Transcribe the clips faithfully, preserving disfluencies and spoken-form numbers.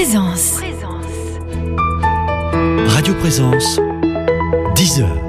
Présence. Radio Présence, dix heures.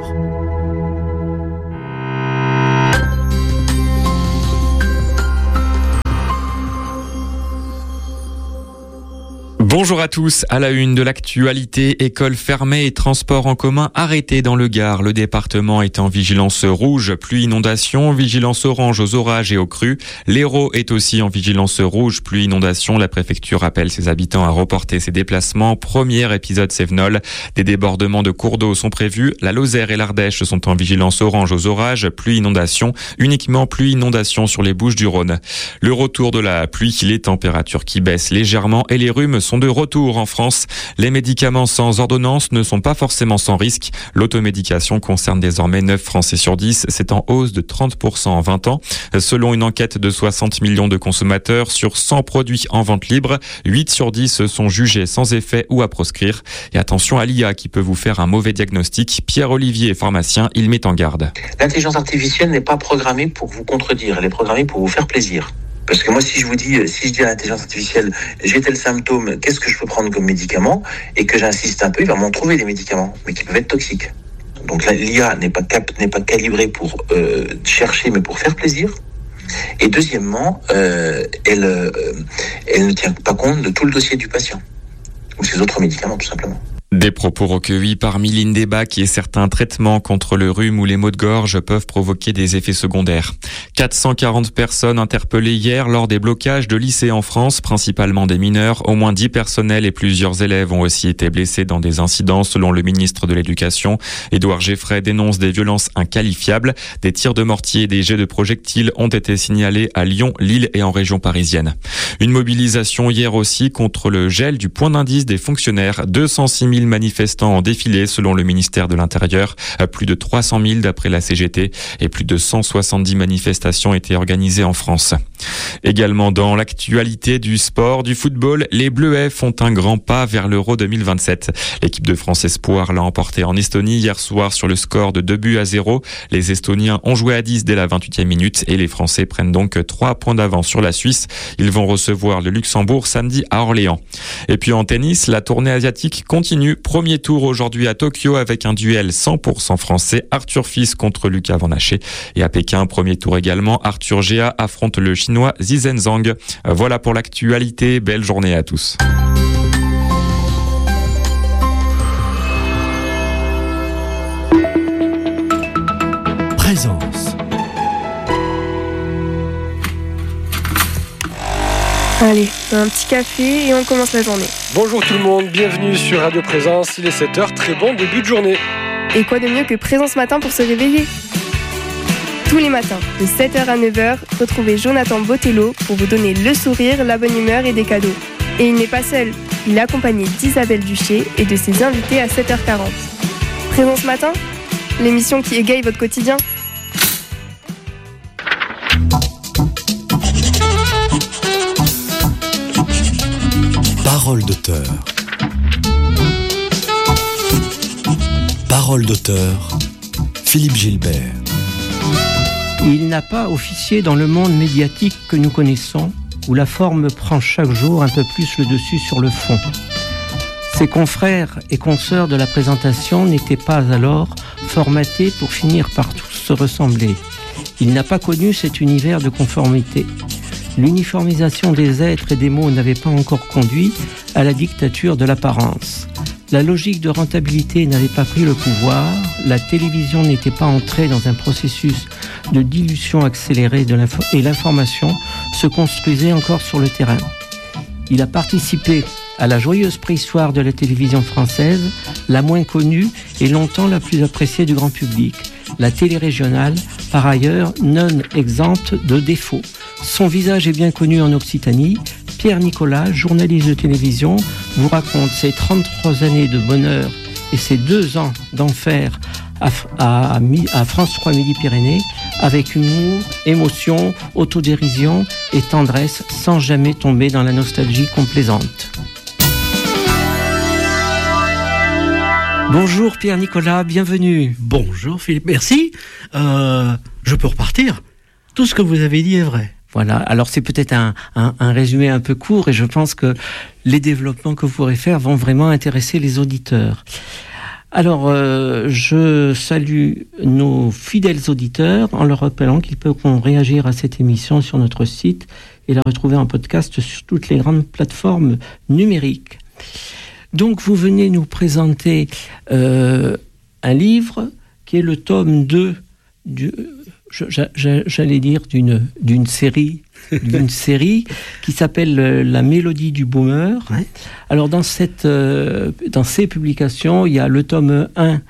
Bonjour à tous, à la une de l'actualité, écoles fermées et transports en commun arrêtés dans le Gard. Le département est en vigilance rouge, pluie inondation, vigilance orange aux orages et aux crues. L'Hérault est aussi en vigilance rouge, pluie inondation. La préfecture appelle ses habitants à reporter ses déplacements. Premier épisode Cévenol. Des débordements de cours d'eau sont prévus. La Lozère et l'Ardèche sont en vigilance orange aux orages, pluie inondation. Uniquement pluie inondation sur les Bouches-du-Rhône. Le retour de la pluie, les températures qui baissent légèrement et les rhumes sont de retour en France. Les médicaments sans ordonnance ne sont pas forcément sans risque. L'automédication concerne désormais neuf Français sur dix. C'est en hausse de trente pour cent en vingt ans. Selon une enquête de soixante millions de consommateurs sur cent produits en vente libre, huit sur dix sont jugés sans effet ou à proscrire. Et attention à l'I A qui peut vous faire un mauvais diagnostic. Pierre-Olivier, pharmacien, il met en garde. L'intelligence artificielle n'est pas programmée pour vous contredire, elle est programmée pour vous faire plaisir. Parce que moi, si je vous dis, si je dis à l'intelligence artificielle, j'ai tel symptôme, qu'est-ce que je peux prendre comme médicament, et que j'insiste un peu, il va m'en trouver des médicaments, mais qui peuvent être toxiques. Donc là, l'I A n'est pas cap, n'est pas calibrée pour euh, chercher, mais pour faire plaisir. Et deuxièmement, euh, elle, euh, elle ne tient pas compte de tout le dossier du patient, ou ses autres médicaments, tout simplement. Des propos recueillis par Mylène Debac et certains traitements contre le rhume ou les maux de gorge peuvent provoquer des effets secondaires. quatre cent quarante personnes interpellées hier lors des blocages de lycées en France, principalement des mineurs. Au moins dix personnels et plusieurs élèves ont aussi été blessés dans des incidents selon le ministre de l'Éducation. Édouard Geffray dénonce des violences inqualifiables. Des tirs de mortier et des jets de projectiles ont été signalés à Lyon, Lille et en région parisienne. Une mobilisation hier aussi contre le gel du point d'indice des fonctionnaires. deux cent six mille manifestants ont défilé selon le ministère de l'Intérieur, plus de trois cent mille d'après la C G T et plus de cent soixante-dix manifestations étaient organisées en France. Également dans l'actualité du sport, du football, les Bleuets font un grand pas vers l'Euro deux mille vingt-sept. L'équipe de France Espoir l'a emporté en Estonie hier soir sur le score de deux buts à zéro. Les Estoniens ont joué à dix dès la vingt-huitième minute et les Français prennent donc trois points d'avance sur la Suisse. Ils vont recevoir le Luxembourg samedi à Orléans. Et puis en tennis, la tournée asiatique continue. Premier tour aujourd'hui à Tokyo avec un duel cent pour cent français, Arthur Fils contre Lucas Van Haché. Et à Pékin, premier tour également, Arthur Géa affronte le chinois Zizhen Zhang. Voilà pour l'actualité, belle journée à tous. Présence. Allez, un petit café et on commence la journée. Bonjour tout le monde, bienvenue sur Radio Présence, il est sept heures, très bon début de journée. Et quoi de mieux que Présence Matin pour se réveiller ? Tous les matins, de sept heures à neuf heures, retrouvez Jonathan Botello pour vous donner le sourire, la bonne humeur et des cadeaux. Et il n'est pas seul, il est accompagné d'Isabelle Duché et de ses invités à sept heures quarante. Présence Matin, l'émission qui égaye votre quotidien. Parole d'auteur. Parole d'auteur, Philippe Gilbert. Il n'a pas officié dans le monde médiatique que nous connaissons, où la forme prend chaque jour un peu plus le dessus sur le fond. Ses confrères et consoeurs de la présentation n'étaient pas alors formatés pour finir par tous se ressembler. Il n'a pas connu cet univers de conformité. L'uniformisation des êtres et des mots n'avait pas encore conduit à la dictature de l'apparence. La logique de rentabilité n'avait pas pris le pouvoir, la télévision n'était pas entrée dans un processus de dilution accélérée de l'info- et l'information se construisait encore sur le terrain. Il a participé à la joyeuse préhistoire de la télévision française, la moins connue et longtemps la plus appréciée du grand public, la télé régionale, par ailleurs non exempte de défauts. Son visage est bien connu en Occitanie. Pierre Nicolas, journaliste de télévision, vous raconte ses trente-trois années de bonheur et ses deux ans d'enfer à, à, à France trois Midi-Pyrénées, avec humour, émotion, autodérision et tendresse, sans jamais tomber dans la nostalgie complaisante. Bonjour Pierre Nicolas, bienvenue. Bonjour Philippe, merci. Euh, je peux repartir. Tout ce que vous avez dit est vrai. Voilà. Alors c'est peut-être un, un, un résumé un peu court et je pense que les développements que vous pourrez faire vont vraiment intéresser les auditeurs. Alors, euh, je salue nos fidèles auditeurs en leur rappelant qu'ils pourront réagir à cette émission sur notre site et la retrouver en podcast sur toutes les grandes plateformes numériques. Donc, vous venez nous présenter euh, un livre qui est le tome deux, du, je, je, j'allais dire, d'une, d'une série... d'une série qui s'appelle La Mélodie du Boomer. Ouais. Alors dans, cette, euh, dans ces publications, il y a le tome un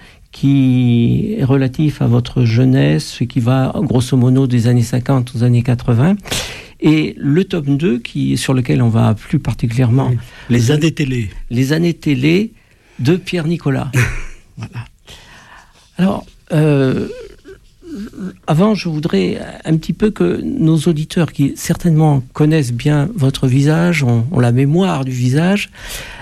qui est relatif à votre jeunesse, qui va grosso modo des années cinquante aux années quatre-vingts, et le tome deux qui, sur lequel on va plus particulièrement... Les années télé. Les années télé de Pierre Nicolas. Voilà. Alors... Euh, Avant, je voudrais un petit peu que nos auditeurs, qui certainement connaissent bien votre visage, ont, ont la mémoire du visage,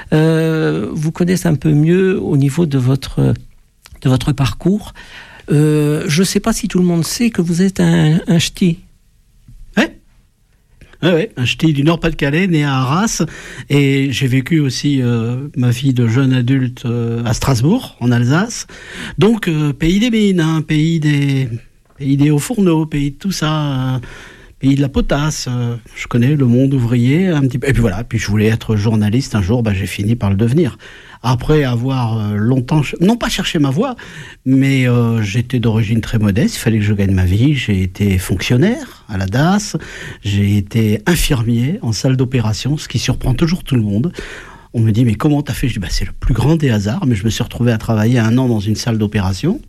euh, vous connaissent un peu mieux au niveau de votre, de votre parcours. Euh, je ne sais pas si tout le monde sait que vous êtes un, un ch'ti. Ouais. Ouais, ouais, un ch'ti du Nord-Pas-de-Calais, né à Arras, et j'ai vécu aussi euh, ma vie de jeune adulte euh, à Strasbourg, en Alsace. Donc, euh, pays des mines, hein, pays des pays des hauts fourneaux, pays de tout ça, euh, pays de la potasse. Euh, je connais le monde ouvrier un petit peu. Et puis voilà, puis je voulais être journaliste un jour, bah, j'ai fini par le devenir. Après avoir euh, longtemps, non pas cherché ma voie, mais euh, j'étais d'origine très modeste, il fallait que je gagne ma vie. J'ai été fonctionnaire à la D A S, j'ai été infirmier en salle d'opération, ce qui surprend toujours tout le monde. On me dit, mais comment t'as fait ? Je dis, bah, c'est le plus grand des hasards, mais je me suis retrouvé à travailler un an dans une salle d'opération.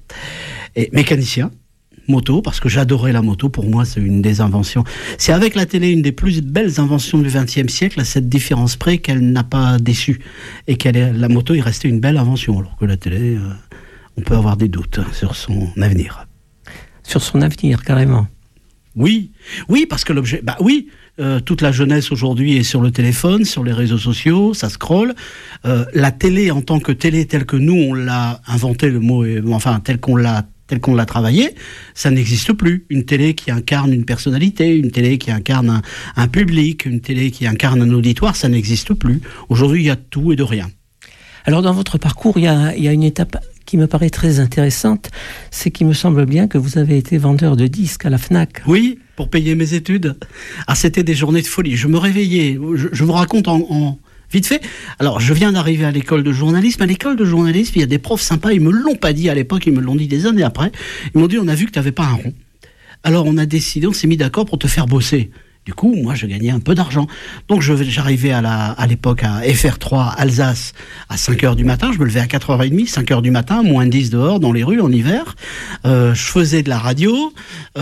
Et mécanicien, moto, parce que j'adorais la moto. Pour moi, c'est une des inventions. C'est avec la télé une des plus belles inventions du vingtième siècle, à cette différence près qu'elle n'a pas déçu. Et qu'elle est, la moto est restée une belle invention, alors que la télé, euh, on peut avoir des doutes sur son avenir. Sur son avenir, carrément. Oui, oui, parce que l'objet... Bah oui, euh, toute la jeunesse aujourd'hui est sur le téléphone, sur les réseaux sociaux, ça scrolle. Euh, la télé, en tant que télé, telle que nous, on l'a inventé, le mot, est, enfin, tel qu'on l'a tel qu'on l'a travaillé, ça n'existe plus. Une télé qui incarne une personnalité, une télé qui incarne un, un public, une télé qui incarne un auditoire, ça n'existe plus. Aujourd'hui, il y a tout et de rien. Alors, dans votre parcours, il y a, il y a une étape qui me paraît très intéressante, c'est qu'il me semble bien que vous avez été vendeur de disques à la Fnac. Oui, pour payer mes études. Ah, c'était des journées de folie. Je me réveillais, je, je vous raconte en... en... Vite fait. Alors, je viens d'arriver à l'école de journalisme. À l'école de journalisme, il y a des profs sympas. Ils me l'ont pas dit à l'époque, ils me l'ont dit des années après. Ils m'ont dit, on a vu que tu n'avais pas un rond. Alors, on a décidé, on s'est mis d'accord pour te faire bosser. Du coup, moi, je gagnais un peu d'argent. Donc, je, j'arrivais à, la, à l'époque à F R trois, Alsace, à cinq heures du matin. Je me levais à quatre heures trente, cinq heures du matin, moins dix dehors, dans les rues, en hiver. Euh, je faisais de la radio.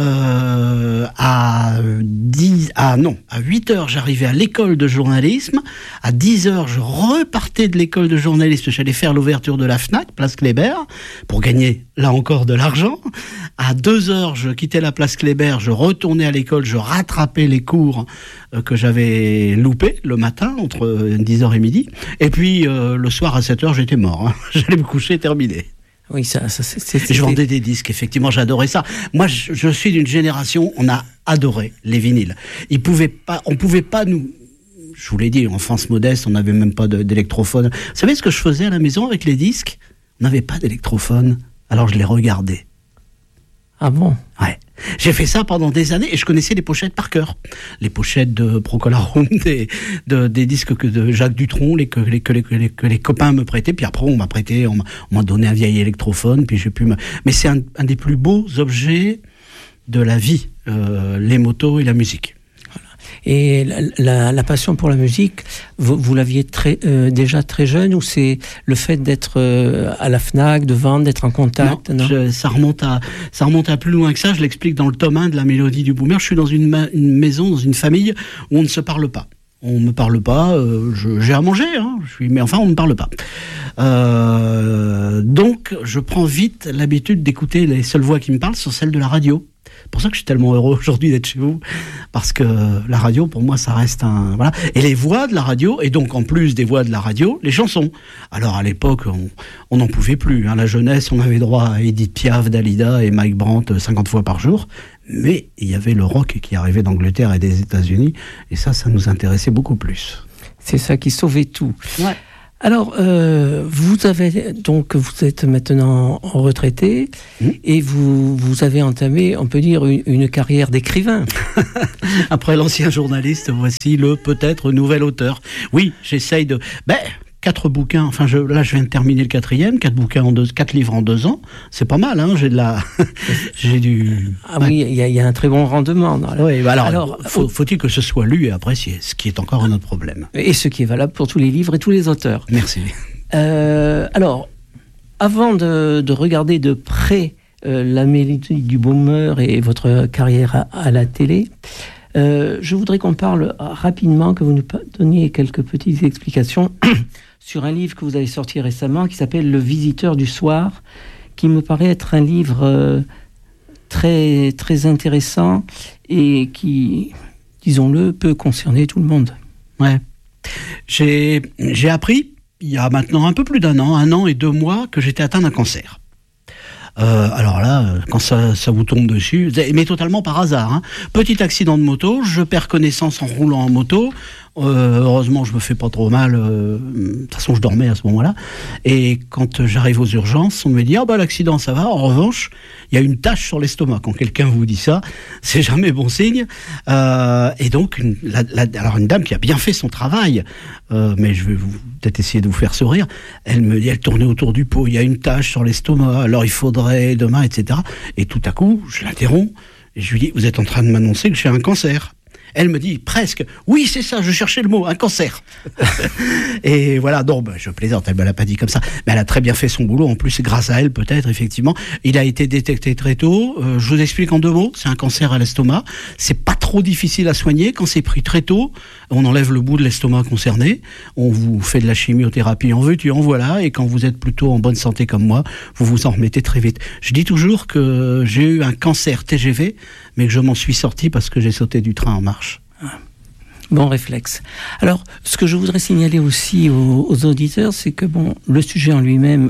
Euh, à, dix, à, non, à huit heures, j'arrivais à l'école de journalisme. À dix heures, je repartais de l'école de journalisme. J'allais faire l'ouverture de la Fnac, place Kléber, pour gagner, là encore, de l'argent. À deux heures, je quittais la place Kléber, je retournais à l'école, je rattrapais les cours que j'avais loupés le matin, entre dix heures et midi. Et puis, euh, le soir, à sept heures, j'étais mort. Hein. J'allais me coucher, terminé. Oui, ça, ça c'est, c'est, je vendais des disques, effectivement, j'adorais ça. Moi, je, je suis d'une génération, on a adoré les vinyles. Ils pouvaient pas, on pouvait pas nous... Je vous l'ai dit, enfance modeste, on n'avait même pas de, d'électrophone. Vous savez ce que je faisais à la maison avec les disques ? On n'avait pas d'électrophone, alors je les regardais. Ah bon ? Ouais. J'ai fait ça pendant des années et je connaissais les pochettes par cœur. Les pochettes de Procolarum, des, de, des disques que de Jacques Dutronc, les, que, les, que, les, que, les, que les copains me prêtaient. Puis après, on m'a prêté, on m'a, on m'a donné un vieil électrophone. Puis j'ai pu me... Mais c'est un, un des plus beaux objets de la vie, euh, les motos et la musique. Et la, la, la passion pour la musique, vous, vous l'aviez très, euh, déjà très jeune, ou c'est le fait d'être euh, à la Fnac, de vendre, d'être en contact? Non, non je, ça, remonte à, ça remonte à plus loin que ça. Je l'explique dans le tome un de La Mélodie du Boomer. Je suis dans une, ma, une maison, dans une famille où on ne se parle pas. On ne me parle pas, euh, je, j'ai à manger, hein, je suis, mais enfin on ne me parle pas. Euh, donc je prends vite l'habitude d'écouter les seules voix qui me parlent sont celles de la radio. C'est pour ça que je suis tellement heureux aujourd'hui d'être chez vous, parce que la radio, pour moi, ça reste un... Voilà. Et les voix de la radio, et donc en plus des voix de la radio, les chansons. Alors à l'époque, on n'en pouvait plus. Hein. La jeunesse, on avait droit à Edith Piaf, Dalida et Mike Brandt cinquante fois par jour. mais il y avait le rock qui arrivait d'Angleterre et des États-Unis, et ça, ça nous intéressait beaucoup plus. C'est ça qui sauvait tout. Ouais. Alors, euh, vous avez donc vous êtes maintenant en retraité mmh. et vous vous avez entamé, on peut dire, une, une carrière d'écrivain. Après l'ancien journaliste, voici le peut-être nouvel auteur. Oui, j'essaye de. Ben, quatre bouquins. Enfin, je, là, je viens de terminer le quatrième. Quatre bouquins en deux, quatre livres en deux ans. C'est pas mal, hein. J'ai de la, j'ai du. Ah ouais. Oui, il y, y a un très bon rendement. Oui, bah alors, alors faut, faut-il que ce soit lu et apprécié, ce qui est encore un autre problème. Et ce qui est valable pour tous les livres et tous les auteurs. Merci. Euh, alors, avant de, de regarder de près euh, la mélodie du bonheur et votre carrière à, à la télé, euh, je voudrais qu'on parle rapidement, que vous nous donniez quelques petites explications sur un livre que vous avez sorti récemment qui s'appelle Le Visiteur du Soir, qui me paraît être un livre euh, très, très intéressant et qui, disons-le, peut concerner tout le monde. Ouais. J'ai, j'ai appris, il y a maintenant un peu plus d'un an, un an et deux mois, que j'étais atteint d'un cancer. Euh, alors là, quand ça, ça vous tombe dessus, mais totalement par hasard. Hein. Petit accident de moto, je perds connaissance en roulant en moto. Euh, heureusement, je me fais pas trop mal. Euh, de toute façon, je dormais à ce moment-là. Et quand j'arrive aux urgences, on me dit « Ah bah l'accident, ça va. En revanche, il y a une tache sur l'estomac. » Quand quelqu'un vous dit ça, c'est jamais bon signe. Euh, et donc, une, la, la, alors une dame qui a bien fait son travail, euh, mais je vais vous, peut-être essayer de vous faire sourire, elle me dit, elle tournait autour du pot, il y a une tache sur l'estomac, alors il faudrait demain, et cetera. Et tout à coup, je l'interromps, et je lui dis « Vous êtes en train de m'annoncer que j'ai un cancer ?» Elle me dit presque, oui c'est ça, je cherchais le mot, un cancer. Et voilà, non, ben, je plaisante, elle ne me l'a pas dit comme ça, mais elle a très bien fait son boulot, en plus grâce à elle peut-être, effectivement. Il a été détecté très tôt, euh, je vous explique en deux mots, c'est un cancer à l'estomac, c'est pas trop difficile à soigner, quand c'est pris très tôt, on enlève le bout de l'estomac concerné, on vous fait de la chimiothérapie en veux-tu, en voilà, et quand vous êtes plutôt en bonne santé comme moi, vous vous en remettez très vite. Je dis toujours que j'ai eu un cancer T G V, mais que je m'en suis sorti parce que j'ai sauté du train en marche. Bon réflexe. Alors, ce que je voudrais signaler aussi aux, aux auditeurs, c'est que bon, le sujet en lui-même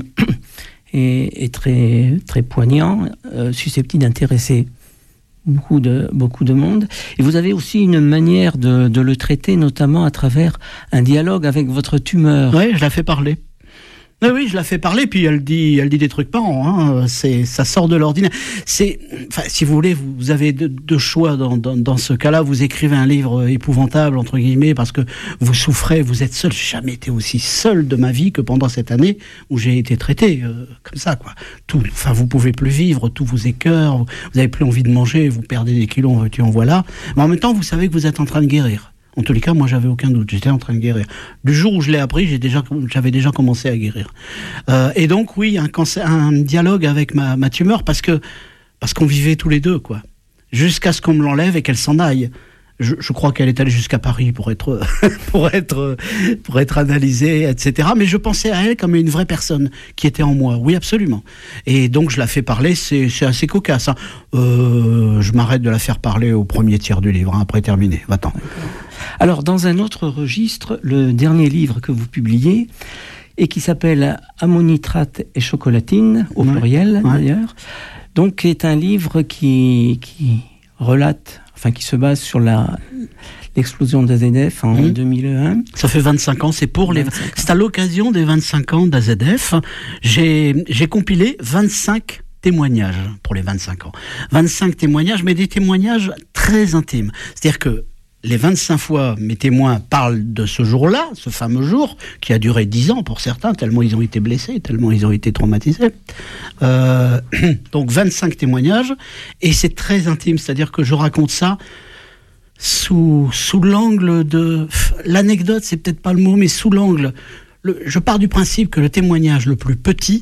est, est très, très poignant, euh, susceptible d'intéresser beaucoup de, beaucoup de monde. Et vous avez aussi une manière de, de le traiter, notamment à travers un dialogue avec votre tumeur. Oui, je la fais parler. Oui, oui, je la fais parler, puis elle dit, elle dit des trucs parents. Hein. C'est, ça sort de l'ordinaire. C'est, enfin, si vous voulez, vous avez deux, deux choix dans, dans, dans ce cas-là. Vous écrivez un livre épouvantable entre guillemets parce que vous souffrez, vous êtes seul. J'ai jamais été aussi seul de ma vie que pendant cette année où j'ai été traité euh, comme ça, quoi. Tout, enfin, vous pouvez plus vivre, tout vous écœure, vous, vous avez plus envie de manger, vous perdez des kilos, en veux-tu, en voilà. Mais en même temps, vous savez que vous êtes en train de guérir. En tous les cas, moi, j'avais aucun doute. J'étais en train de guérir. Du jour où je l'ai appris, j'ai déjà, j'avais déjà commencé à guérir. Euh, et donc, oui, un, cancer, un dialogue avec ma, ma tumeur parce que parce qu'on vivait tous les deux, quoi. Jusqu'à ce qu'on me l'enlève et qu'elle s'en aille. Je, je crois qu'elle est allée jusqu'à Paris pour être pour être pour être analysée, et cetera. Mais je pensais à elle comme une vraie personne qui était en moi. Oui, absolument. Et donc je la fais parler. C'est c'est assez cocasse. Hein. Euh, je m'arrête de la faire parler au premier tiers du livre. Hein, après terminé. Va-t'en. Alors, dans un autre registre, le dernier livre que vous publiez et qui s'appelle Ammonitrate et chocolatine au ouais, pluriel ouais. d'ailleurs, donc est un livre qui qui relate. Enfin, qui se base sur la, l'explosion d'A Z F en mmh. deux mille un. Ça fait vingt-cinq ans, c'est pour les, c'est à l'occasion des vingt-cinq ans d'A Z F. J'ai, j'ai compilé vingt-cinq témoignages pour les vingt-cinq ans. vingt-cinq témoignages, mais des témoignages très intimes. C'est-à-dire que les vingt-cinq fois, mes témoins parlent de ce jour-là, ce fameux jour, qui a duré dix ans pour certains, tellement ils ont été blessés, tellement ils ont été traumatisés. Euh, donc vingt-cinq témoignages, et c'est très intime, c'est-à-dire que je raconte ça sous, sous l'angle de... L'anecdote, c'est peut-être pas le mot, mais sous l'angle... Le, je pars du principe que le témoignage le plus petit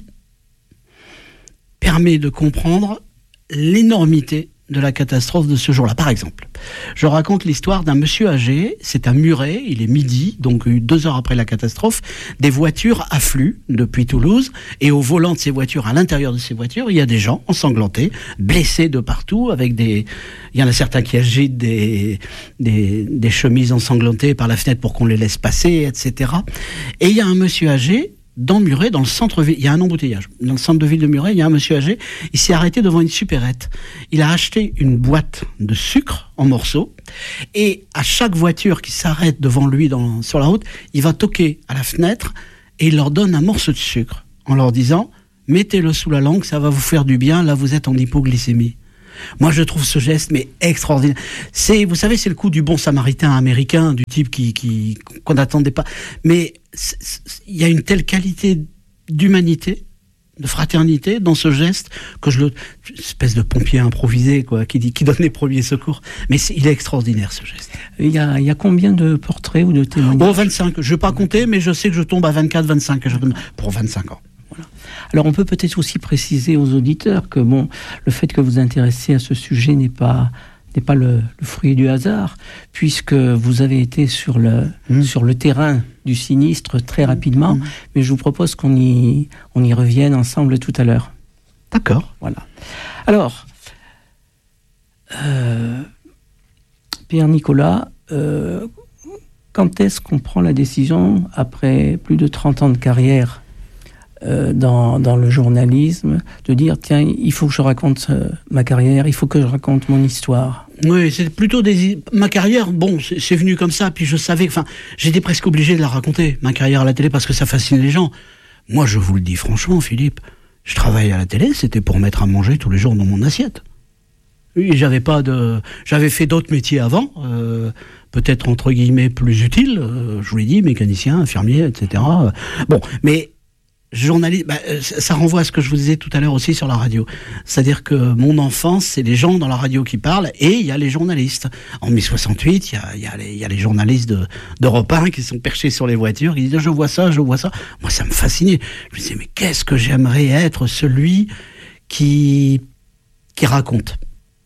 permet de comprendre l'énormité de la catastrophe de ce jour-là. Par exemple, je raconte l'histoire d'un monsieur âgé, c'est à Muret, il est midi, donc deux heures après la catastrophe, des voitures affluent depuis Toulouse, et au volant de ces voitures, à l'intérieur de ces voitures, il y a des gens ensanglantés, blessés de partout, avec des... Il y en a certains qui agitent des, des, des chemises ensanglantées par la fenêtre pour qu'on les laisse passer, et cetera. Et il y a un monsieur âgé dans Muret, dans le centre-ville, il y a un embouteillage. Dans le centre de ville de Muret, il y a un monsieur âgé, il s'est arrêté devant une supérette. Il a acheté une boîte de sucre en morceaux, et à chaque voiture qui s'arrête devant lui dans, sur la route, il va toquer à la fenêtre, et il leur donne un morceau de sucre, en leur disant « Mettez-le sous la langue, ça va vous faire du bien, là vous êtes en hypoglycémie ». Moi, je trouve ce geste mais extraordinaire. C'est, vous savez, c'est le coup du bon samaritain américain, du type qui, qui qu'on n'attendait pas. Mais il y a une telle qualité d'humanité, de fraternité dans ce geste que je le, une espèce de pompier improvisé, quoi, qui dit, qui donne les premiers secours. Mais c'est, il est extraordinaire ce geste. Il y a, il y a combien de portraits ou de témoignages ? Oh, vingt-cinq. Je vais pas compter, mais je sais que je tombe à vingt-quatre, vingt-cinq pour vingt-cinq ans. Voilà. Alors on peut peut-être aussi préciser aux auditeurs que bon, le fait que vous vous intéressez à ce sujet n'est pas, n'est pas le, le fruit du hasard, puisque vous avez été sur le, mmh. sur le terrain du sinistre très rapidement, mmh. mais je vous propose qu'on y, on y revienne ensemble tout à l'heure. D'accord. Voilà. Alors, euh, Pierre-Nicolas, euh, quand est-ce qu'on prend la décision, après plus de trente ans de carrière, Euh, dans, dans le journalisme, de dire tiens, il faut que je raconte euh, ma carrière, il faut que je raconte mon histoire. Oui, c'est plutôt des... ma carrière, bon, c'est, c'est venu comme ça, puis je savais, enfin, j'étais presque obligé de la raconter, ma carrière à la télé, parce que ça fascine les gens. Moi, je vous le dis franchement, Philippe, je travaillais à la télé, c'était pour mettre à manger tous les jours dans mon assiette. Oui, j'avais pas de... J'avais fait d'autres métiers avant, euh, peut-être entre guillemets plus utiles, euh, je vous l'ai dit, mécanicien, infirmier, et cetera. Bon, mais journaliste, bah, ça renvoie à ce que je vous disais tout à l'heure aussi sur la radio. C'est-à-dire que mon enfance, c'est les gens dans la radio qui parlent, et il y a les journalistes. En mai soixante-huit, il y a, y a, les, y a les journalistes de, d'Europe un qui sont perchés sur les voitures, qui disent « je vois ça, je vois ça ». Moi, ça me fascinait. Je me disais « mais qu'est-ce que j'aimerais être celui qui, qui raconte ».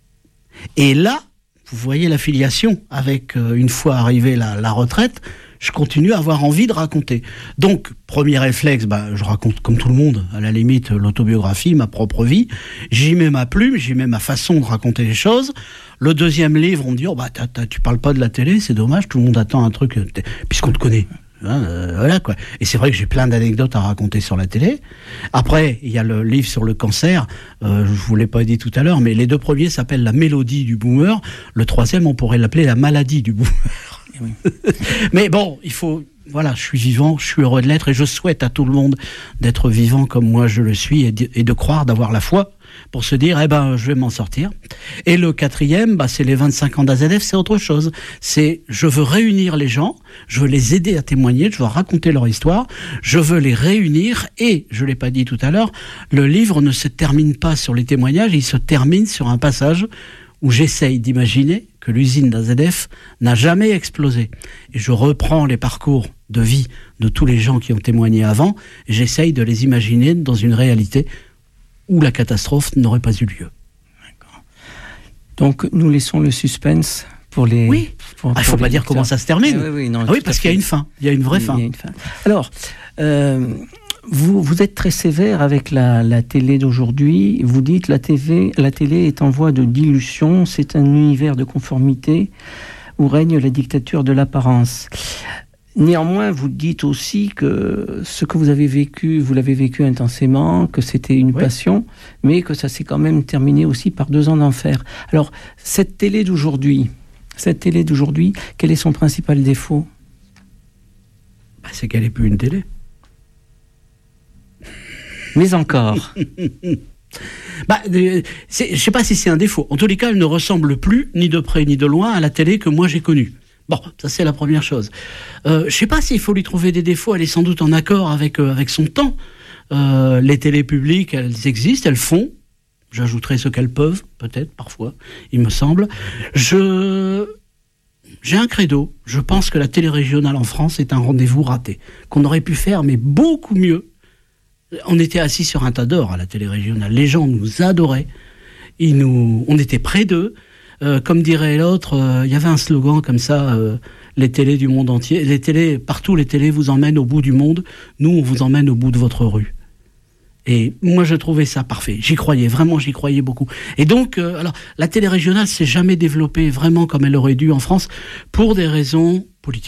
Et là, vous voyez la filiation avec, euh, une fois arrivé la, la retraite, je continue à avoir envie de raconter. Donc, premier réflexe, bah, je raconte comme tout le monde, à la limite, l'autobiographie, ma propre vie. J'y mets ma plume, j'y mets ma façon de raconter les choses. Le deuxième livre, on me dit, oh, bah, t'as, t'as, tu parles pas de la télé, c'est dommage, tout le monde attend un truc, puisqu'on te connaît. Hein, euh, voilà, quoi. Et c'est vrai que j'ai plein d'anecdotes à raconter sur la télé. Après, il y a le livre sur le cancer, euh, je vous l'ai pas dit tout à l'heure, mais les deux premiers s'appellent La mélodie du boomer. Le troisième, on pourrait l'appeler La maladie du boomer. Oui. Mais bon, il faut... Voilà, je suis vivant, je suis heureux de l'être, et je souhaite à tout le monde d'être vivant comme moi je le suis, et de, et de croire, d'avoir la foi pour se dire, eh ben, je vais m'en sortir. Et le quatrième, bah, c'est les vingt-cinq ans d'A Z F, c'est autre chose. C'est, je veux réunir les gens, je veux les aider à témoigner, je veux raconter leur histoire, je veux les réunir, et, je l'ai pas dit tout à l'heure, le livre ne se termine pas sur les témoignages, il se termine sur un passage où j'essaye d'imaginer que l'usine d'A Z F n'a jamais explosé. Et je reprends les parcours de vie de tous les gens qui ont témoigné avant, et j'essaye de les imaginer dans une réalité où la catastrophe n'aurait pas eu lieu. D'accord. Donc, nous laissons le suspense pour les... Oui, il ne faut pas dire comment ça se termine. Ah, oui, oui, non, ah, oui parce qu'il y a une fin, il y a une vraie il fin. Y a une fin. Alors, euh, vous, vous êtes très sévère avec la, la télé d'aujourd'hui. Vous dites la T V, la télé est en voie de dilution, c'est un univers de conformité où règne la dictature de l'apparence. Néanmoins, vous dites aussi que ce que vous avez vécu, vous l'avez vécu intensément, que c'était une oui. passion, mais que ça s'est quand même terminé aussi par deux ans d'enfer. Alors, cette télé d'aujourd'hui, cette télé d'aujourd'hui, quel est son principal défaut ? Bah, c'est qu'elle n'est plus une télé. Mais encore. Bah, euh, c'est, je ne sais pas si c'est un défaut. En tous les cas, elle ne ressemble plus, ni de près ni de loin, à la télé que moi j'ai connue. Bon, ça c'est la première chose. Euh, je ne sais pas s'il faut lui trouver des défauts, elle est sans doute en accord avec, euh, avec son temps. Euh, les télés publiques, elles existent, elles font. J'ajouterai ce qu'elles peuvent, peut-être, parfois, il me semble. Je... J'ai un credo. Je pense que la télé régionale en France est un rendez-vous raté. Qu'on aurait pu faire, mais beaucoup mieux. On était assis sur un tas d'or à la télé régionale. Les gens nous adoraient. Ils nous... On était près d'eux. Euh, comme dirait l'autre, il euh, y avait un slogan comme ça, euh, les télés du monde entier, les télés, partout les télés vous emmènent au bout du monde, nous on vous emmène au bout de votre rue. Et moi je trouvais ça parfait, j'y croyais, vraiment j'y croyais beaucoup. Et donc, euh, alors, la télé régionale s'est jamais développée vraiment comme elle aurait dû en France, pour des raisons politiques.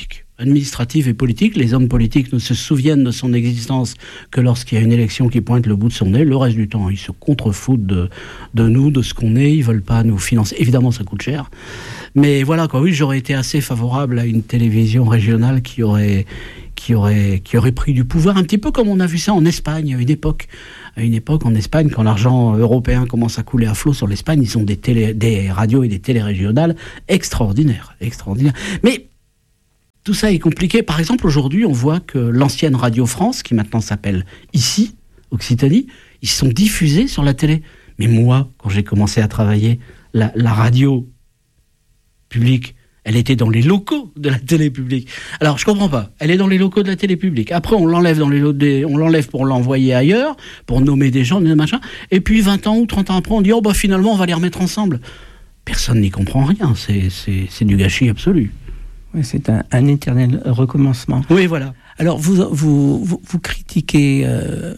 administrative et politique. Les hommes politiques ne se souviennent de son existence que lorsqu'il y a une élection qui pointe le bout de son nez. Le reste du temps, ils se contrefoutent de, de nous, de ce qu'on est. Ils veulent pas nous financer. Évidemment, ça coûte cher. Mais voilà, quoi. Oui, j'aurais été assez favorable à une télévision régionale qui aurait, qui aurait, qui aurait pris du pouvoir, un petit peu comme on a vu ça en Espagne à une époque. À une époque, en Espagne, quand l'argent européen commence à couler à flot sur l'Espagne, ils ont des, télé, des radios et des télérégionales extraordinaires, extraordinaires. Mais tout ça est compliqué. Par exemple, aujourd'hui, on voit que l'ancienne Radio France, qui maintenant s'appelle Ici, Occitanie, ils sont diffusés sur la télé. Mais moi, quand j'ai commencé à travailler, la, la radio publique, elle était dans les locaux de la télé publique. Alors, je comprends pas. Elle est dans les locaux de la télé publique. Après, on l'enlève dans les lo- des, on l'enlève pour l'envoyer ailleurs, pour nommer des gens, des machins. Et puis, vingt ans ou trente ans après, on dit, oh, bah, finalement, on va les remettre ensemble. Personne n'y comprend rien. C'est, c'est, c'est du gâchis absolu. Oui, c'est un, un éternel recommencement. Oui, voilà. Alors, vous, vous, vous, vous critiquez euh,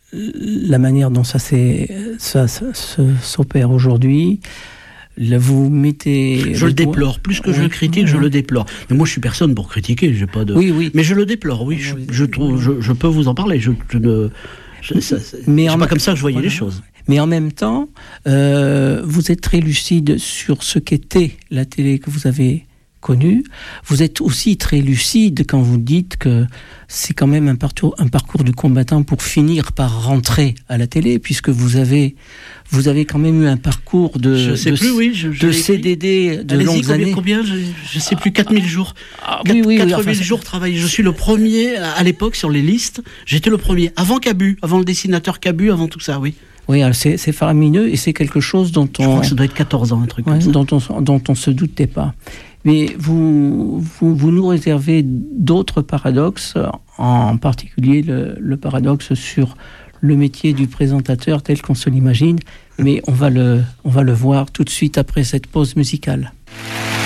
la manière dont ça, s'est, ça, ça, ça s'opère aujourd'hui. Là, vous mettez... Je le déplore. Plus que oui, je le critique, oui. je le déplore. Mais moi, je suis personne pour critiquer. J'ai pas de... Oui, oui. Mais je le déplore, oui. Je, je, trouve, je, je peux vous en parler. Je, je ne... Je, ça, mais c'est en pas comme ça que je voyais voilà. les choses. Mais en même temps, euh, vous êtes très lucide sur ce qu'était la télé que vous avez connue. Vous êtes aussi très lucide quand vous dites que c'est quand même un parcours, un parcours du combattant pour finir par rentrer à la télé, puisque vous avez, vous avez quand même eu un parcours de, je sais de, plus, oui, je, je de C D D de Allez-y, longues combien, années. Combien je, je sais plus, quatre mille jours. Ah, oui, oui, quatre mille oui, enfin, jours travaillés. Je suis le premier à l'époque sur les listes. J'étais le premier. Avant Cabu, avant le dessinateur Cabu, avant tout ça, oui. Oui, alors c'est, c'est faramineux et c'est quelque chose dont on... Je crois que ça doit être quatorze ans, un truc ouais, comme ça. Dont on, dont on se doutait pas. Mais vous, vous, vous nous réservez d'autres paradoxes, en particulier le, le paradoxe sur le métier du présentateur tel qu'on se l'imagine. Mais on va le, on va le voir tout de suite après cette pause musicale.